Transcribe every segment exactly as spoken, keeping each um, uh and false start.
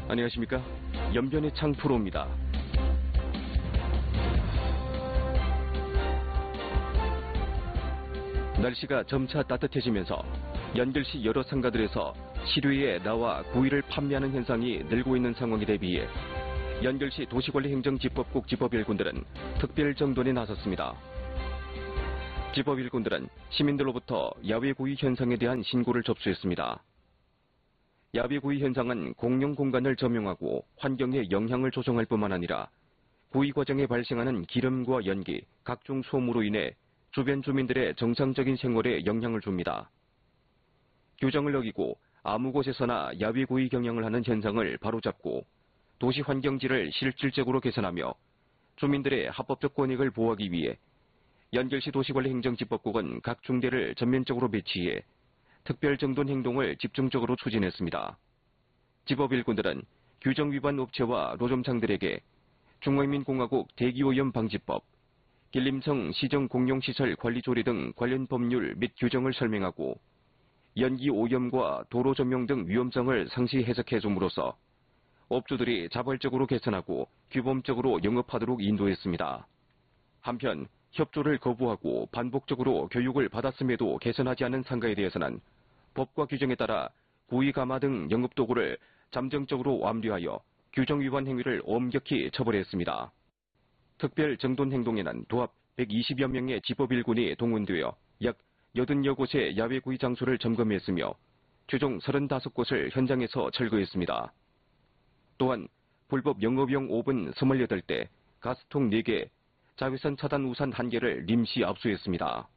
안녕하십니까. 연변의 창 프로입니다. 날씨가 점차 따뜻해지면서 연결시 여러 상가들에서 실외에 나와 구이를 판매하는 현상이 늘고 있는 상황에 대비해 연결시 도시관리행정지법국 지법일꾼들은 특별정돈에 나섰습니다. 지법일꾼들은 시민들로부터 야외구이 현상에 대한 신고를 접수했습니다. 야외구이 현상은 공용 공간을 점용하고 환경에 영향을 조성할 뿐만 아니라 구이 과정에 발생하는 기름과 연기, 각종 소음으로 인해 주변 주민들의 정상적인 생활에 영향을 줍니다. 규정을 어기고 아무 곳에서나 야외구이 경영을 하는 현상을 바로잡고 도시환경지를 실질적으로 개선하며 주민들의 합법적 권익을 보호하기 위해 연결시 도시관리행정지법국은 각 중대를 전면적으로 배치해 특별정돈 행동을 집중적으로 추진했습니다. 지법일꾼들은 규정 위반 업체와 노점상들에게 중화인민공화국 대기오염 방지법, 길림성 시정공용시설 관리조례 등 관련 법률 및 규정을 설명하고 연기 오염과 도로 점용 등 위험성을 상시 해석해 줌으로써 업주들이 자발적으로 개선하고 규범적으로 영업하도록 인도했습니다. 한편 협조를 거부하고 반복적으로 교육을 받았음에도 개선하지 않은 상가에 대해서는 법과 규정에 따라 구이 가마 등 영업도구를 잠정적으로 완비하여 규정 위반 행위를 엄격히 처벌했습니다. 특별 정돈 행동에는 도합 백이십여 명의 지법일군이 동원되어 약 팔십여 곳의 야외구이 장소를 점검했으며 최종 삼십오 곳을 현장에서 철거했습니다. 또한 불법 영업용 오븐 이십팔 대, 가스통 네 개, 자외선 차단 우산 한 개를 임시 압수했습니다.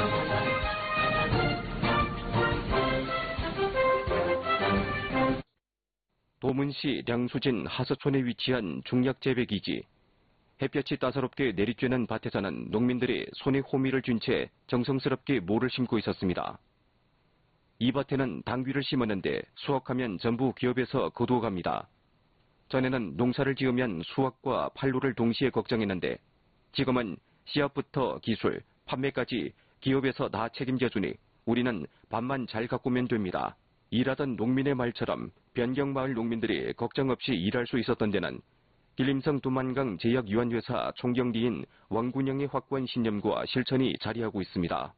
도문시 량수진 하서촌에 위치한 중약재배기지. 햇볕이 따사롭게 내리쬐는 밭에서는 농민들이 손에 호미를 쥔 채 정성스럽게 모를 심고 있었습니다. 이 밭에는 당귀를 심었는데 수확하면 전부 기업에서 거두어갑니다. 전에는 농사를 지으면 수확과 판로를 동시에 걱정했는데 지금은 씨앗부터 기술, 판매까지 기업에서 다 책임져주니 우리는 밭만 잘 가꾸면 됩니다. 일하던 농민의 말처럼 변경마을 농민들이 걱정 없이 일할 수 있었던 데는 길림성 두만강 제약유한회사 총경리인 왕군영의 확고한 신념과 실천이 자리하고 있습니다.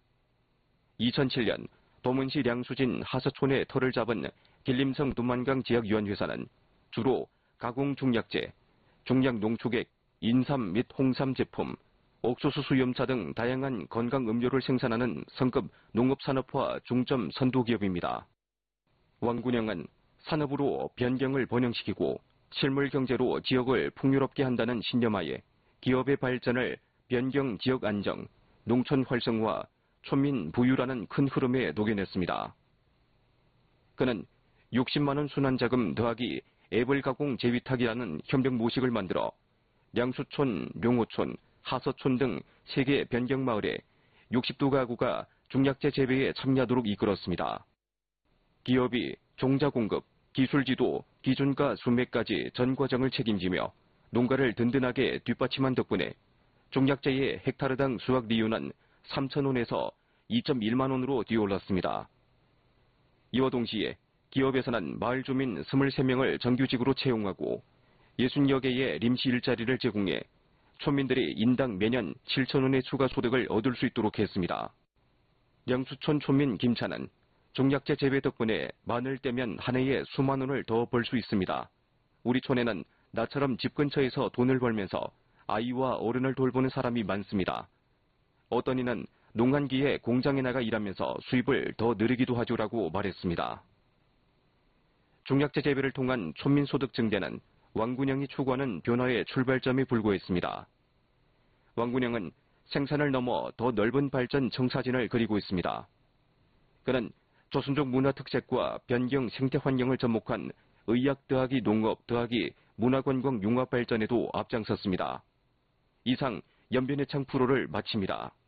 이천칠 년 도문시 량수진 하서촌에 터를 잡은 길림성 두만강 제약유한회사는 주로 가공 중약재, 중약 농축액, 인삼 및 홍삼 제품, 옥수수 수염차 등 다양한 건강 음료를 생산하는 성급 농업산업화 중점 선도기업입니다. 왕군영은 산업으로 변경을 번영시키고 실물 경제로 지역을 풍요롭게 한다는 신념하에 기업의 발전을 변경 지역 안정, 농촌 활성화, 촌민 부유라는 큰 흐름에 녹여냈습니다. 그는 육십만 원 순환자금 더하기 애벌 가공 재위탁이라는 현병 모식을 만들어 량수촌, 룡호촌, 하서촌 등 세 개 변경마을에 육십두 가구가 중약재 재배에 참여하도록 이끌었습니다. 기업이 종자 공급, 기술 지도, 기준가 수매까지 전 과정을 책임지며 농가를 든든하게 뒷받침한 덕분에 중약재의 헥타르당 수확 리유는 삼천 원에서 이점일만 원으로 뛰어올랐습니다. 이와 동시에 기업에서는 마을 주민 이십삼 명을 정규직으로 채용하고 육십여 개의臨時 일자리를 제공해 촌민들이 인당 매년 칠천 원의 추가 소득을 얻을 수 있도록 했습니다. 량수촌 촌민 김차는 중약재 재배 덕분에 마늘 떼면 한 해에 수만 원을 더 벌 수 있습니다. 우리 촌에는 나처럼 집 근처에서 돈을 벌면서 아이와 어른을 돌보는 사람이 많습니다. 어떤 이는 농한기에 공장에 나가 일하면서 수입을 더 늘리기도 하죠라고 말했습니다. 중약재 재배를 통한 촌민 소득 증대는 왕군영이 추구하는 변화의 출발점에 불과했습니다. 왕군영은 생산을 넘어 더 넓은 발전 청사진을 그리고 있습니다. 그는 조선족 문화 특색과 변경 생태 환경을 접목한 의학 더하기 농업 더하기 문화관광 융합 발전에도 앞장섰습니다. 이상 연변의 창 프로를 마칩니다.